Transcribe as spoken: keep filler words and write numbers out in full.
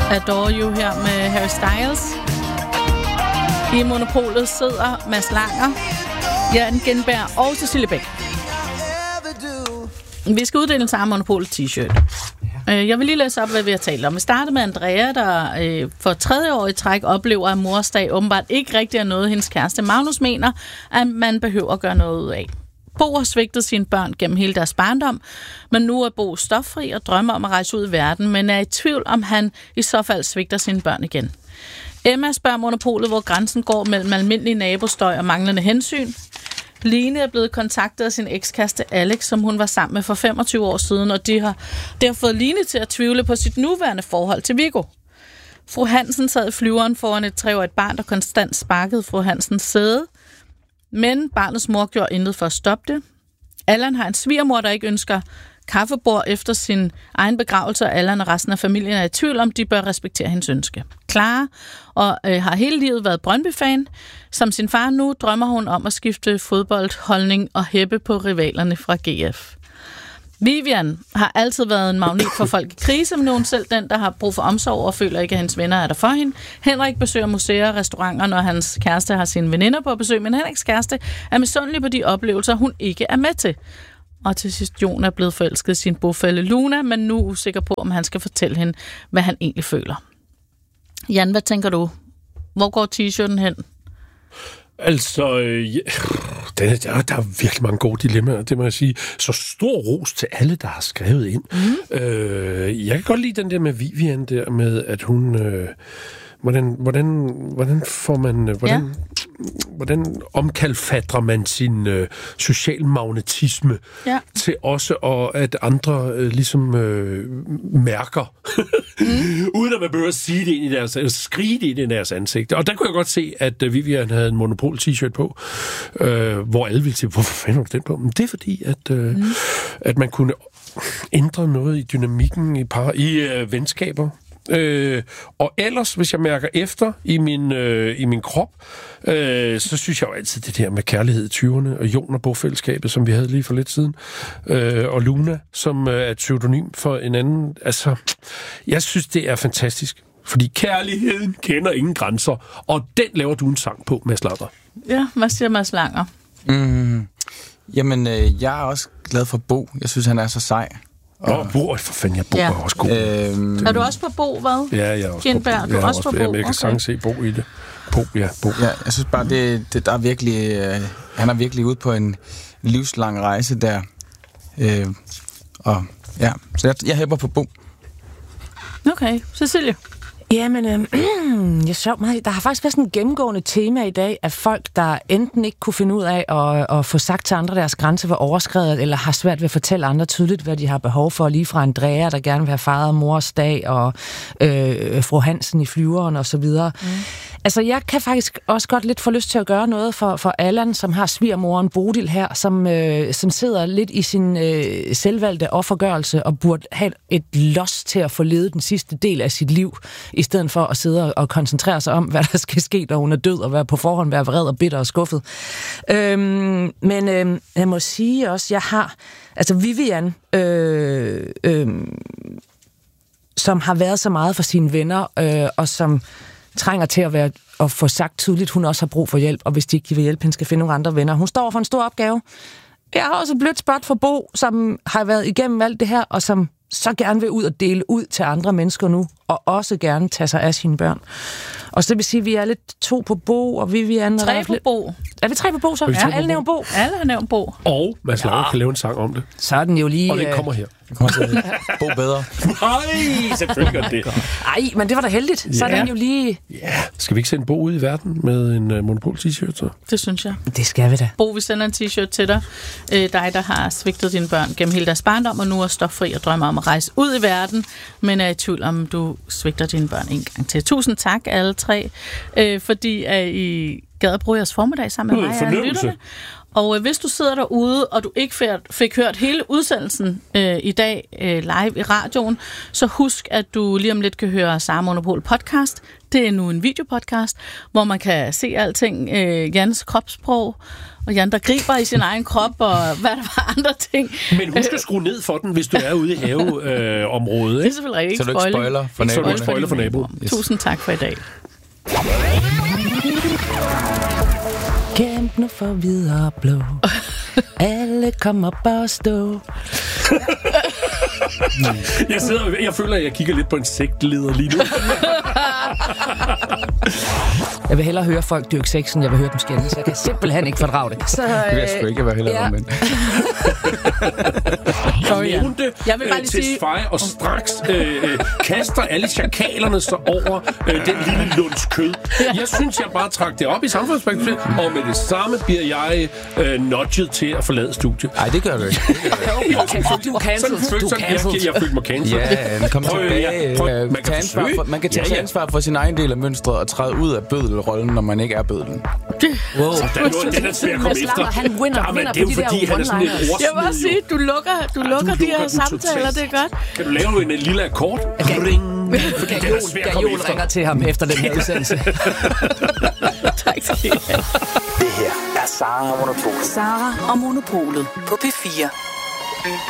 Adore You her med Harry Styles. I Monopolet sidder Mads Langer, Jan Genberg og Cecilie Bæk. Vi skal uddele en samme Monopolet t-shirt. Jeg vil lige læse op, hvad vi har talt om. Vi starter med Andrea, der øh, for tredje år i træk oplever, at mors dag åbenbart ikke rigtig er noget, hendes kæreste Magnus mener, at man behøver at gøre noget ud af. Bo har svigtet sine børn gennem hele deres barndom, men nu er Bo stoffri og drømmer om at rejse ud i verden, men er i tvivl, om han i så fald svigter sine børn igen. Emma spørger Monopolet, hvor grænsen går mellem almindelig nabostøj og manglende hensyn. Line er blevet kontaktet af sin ekskæreste Alex, som hun var sammen med for femogtyve år siden, og de har, de har fået Line til at tvivle på sit nuværende forhold til Viggo. Fru Hansen sad i flyveren foran et treårigt barn, der konstant sparkede fru Hansens sæde, men barnets mor gjorde intet for at stoppe det. Allan har en svigermor, der ikke ønsker kaffebord efter sin egen begravelse, og Allan og resten af familien er i tvivl om, de bør respektere hendes ønske. Clara og øh, har hele livet været Brøndby-fan. Som sin far nu drømmer hun om at skifte fodboldholdning og hæppe på rivalerne fra G F. Vivian har altid været en magnet for folk i krise, men hun selv den, der har brug for omsorg og føler ikke, at hendes venner er der for hende. Henrik besøger museer og restauranter, når hans kæreste har sine veninder på besøg, men Henriks kæreste er misundelig på de oplevelser, hun ikke er med til. Og til sidst, Jon er blevet forelsket i sin bofælle Luna, men nu er usikker på, om han skal fortælle hende, hvad han egentlig føler. Jan, hvad tænker du? Hvor går t-shirten hen? Altså, øh, ja, der, der, der er virkelig mange gode dilemmaer, det må jeg sige. Så stor ros til alle, der har skrevet ind. Mm. Øh, jeg kan godt lide den der med Vivian der med, at hun... Øh, hvordan, hvordan, hvordan får man... Hvordan, ja. Hvordan omkalfatrer man sin øh, social magnetisme ja. til også, og at andre øh, ligesom øh, mærker, mm. uden at man behøver at sige det ind i deres, eller skrige det ind i deres ansigt. Og der kunne jeg godt se, at øh, Vivian havde en Monopol-t-shirt på, øh, hvor alle ville sige, hvorfor fanden har du den på? Men det er fordi, at, øh, mm. at man kunne ændre noget i dynamikken i, par, i øh, venskaber. Øh, og ellers, hvis jeg mærker efter i min, øh, i min krop, øh, så synes jeg jo altid det der med kærlighed i tyverne, og Jon og bofællesskabet, som vi havde lige for lidt siden, øh, og Luna, som øh, er et pseudonym for en anden. Altså, jeg synes, det er fantastisk, fordi kærligheden kender ingen grænser, og den laver du en sang på, Mads Langer. Ja, hvad siger Mads Langer? Mm, jamen, øh, jeg er også glad for Bo. Jeg synes, han er så sej. Nå, og... Bo, for fanden, jeg Bo ja. er også god. Øhm... Er du også på Bo, hvad? Ja, jeg er også Genberg, på Bo. Du er også på Bo? Jeg kan okay. sagtens se Bo i det. Bo, ja, Bo. Ja, jeg synes bare, det, det der er virkelig... Øh, han er virkelig ude på en livslang rejse der. Øh, og ja, så jeg, jeg hæpper på Bo. Okay, Cecilie? Jamen, øh, jeg så meget. Der har faktisk været sådan en gennemgående tema i dag, at folk, der enten ikke kunne finde ud af at, at få sagt til andre, deres grænse var overskredet, eller har svært ved at fortælle andre tydeligt, hvad de har behov for, lige fra Andrea, der gerne vil have fejret mors dag, og øh, fru Hansen i flyveren og så videre. Mm. Altså, jeg kan faktisk også godt lidt få lyst til at gøre noget for, for Allan, som har svigermoren Bodil her, som, øh, som sidder lidt i sin øh, selvvalgte offergørelse og burde have et los til at få ledet den sidste del af sit liv, i stedet for at sidde og koncentrere sig om, hvad der skal ske, når hun er død, og være på forhånd være vred og bitter og skuffet. Øhm, men øh, jeg må sige også, jeg har, altså Vivian, øh, øh, som har været så meget for sine venner, øh, og som trænger til at være at få sagt tydeligt, hun også har brug for hjælp, og hvis de ikke vil hjælpe hende, skal finde nogle andre venner. Hun står for en stor opgave. Jeg har også et blødt spot for Bo, som har været igennem alt det her, og som så gerne vil ud og dele ud til andre mennesker nu, og også gerne tage sig af sine børn. Og så vil sige, at vi er lidt to på Bo, og Vivian... Tre på Bo. Er vi tre på Bo, så? Ja, alle nævner Bo. Alle har nævnt Bo. Og Mads Langer ja. kan lave en sang om det. Så er den jo lige... Og det kommer her. Det kommer til Bo bedre. Nej, selvfølgelig gør det. Ej, men det var da heldigt. Så ja. er den jo lige... Ja, skal vi ikke sende Bo ud i verden med en uh, Monopol-t-shirt, så? Det synes jeg. Det skal vi da. Bo, vi sender en t-shirt til dig. Øh, dig, der har svigtet dine børn gennem hele deres barndom, og nu er stoffri og drømmer om at rejse ud i verden, men er i tvivl om, du svigter dine børn en gang til. Tusind tak, alle tre, øh, fordi at I gad at bruge jeres formiddag sammen med mig og lytterne. Og øh, hvis du sidder derude, og du ikke fik, fik hørt hele udsendelsen øh, i dag øh, live i radioen, så husk, at du lige om lidt kan høre Sara Monopol podcast. Det er nu en videopodcast, hvor man kan se alting. Øh, Jans kropssprog, og Jan, der griber i sin egen krop, og hvad der var andre ting. Men husk at skrue ned for den, hvis du er ude i haveområdet. Øh, det er selvfølgelig ikke så du ikke spoiler for naboen. Så du ikke spoiler for naboen. Yes. Tusind tak for i dag. Kæmp nu for videre blå. Alle kommer bare stå. jeg, sidder, jeg føler, at jeg kigger lidt på en sektleder lige nu. Jeg vil hellere høre folk dyrke sex, end jeg vil høre dem skændes. Jeg kan simpelthen ikke fordrage det. Så, øh, det vil jeg sgu ikke være hellere ja. om, men... Jeg nævnte jeg vil bare øh, lige til sige... Svej, og straks øh, øh, kaster alle chakalerne så over øh, den lille lunds kød. Jeg synes, jeg bare trak det op i samfundsperspektivet, og med det samme bliver jeg øh, nudget til at forlade studiet. Nej, det gør du ikke. Du er cancelled. Du er cancelled. Jeg, jeg følte mig cancelled. Ja, kom tilbage. Prøv, man, kan ansvar for, man kan tage ja, ja. ansvar for sin egen del af mønstret og træde ud af bødelrollen, når man ikke er bødlen. Wow. Så den, er, den er svær at komme efter. Han winner, ja, winner det er jo på de fordi, der han er sådan lidt ordsmed. Jeg vil også sige, du lukker, du lukker ja, du de her samtaler, det er godt. Kan du lave en, en lille akkord? Ring. Fordi den er svær at komme efter. ringer til ham efter den her udsendelse. Tak skal I have. Det her er Sara og Monopolet. Sara og Monopolet på P fire.